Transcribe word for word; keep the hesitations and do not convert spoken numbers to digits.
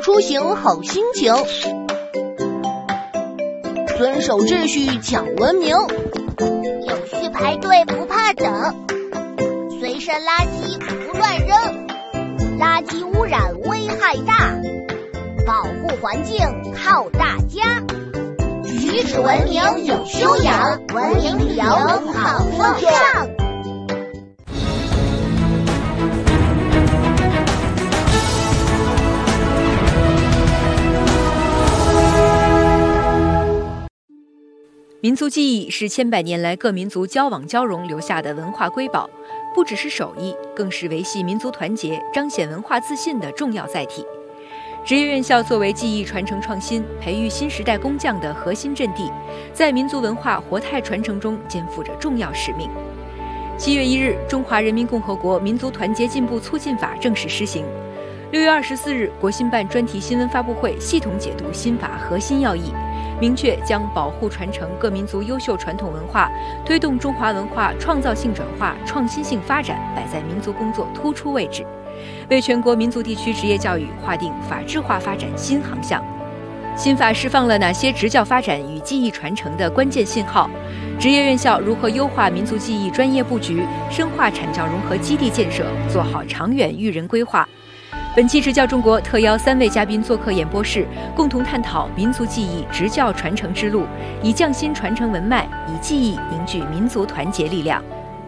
出行好心情，遵守秩序讲文明， 有序排队不怕等，随身垃圾不乱扔，垃圾污染危害大，保护环境靠大家。举止文明有修养，文明旅游好风尚。 民族记忆是千百年来各民族交往交融留下的文化瑰宝，不只是手艺，更是维系民族团结、彰显文化自信的重要载体。职业院校作为技艺传承创新、培育新时代工匠的核心阵地，在民族文化活态传承中肩负着重要使命。七月一日，《中华人民共和国民族团结进步促进法》正式施行。六月二十四日，国新办专题新闻发布会系统解读新法核心要义，明确将保护传承各民族优秀传统文化，推动中华文化创造性转化、创新性发展摆在民族工作突出位置，为全国民族地区职业教育划定法治化发展新航向。新法释放了哪些职教发展与技艺传承的关键信号？职业院校如何优化民族技艺专业布局，深化产教融合基地建设，做好长远育人规划？本期职教中国特邀三位嘉宾做客演播室，共同探讨民族技艺职教传承之路，以匠心传承文脉，以技艺凝聚民族团结力量。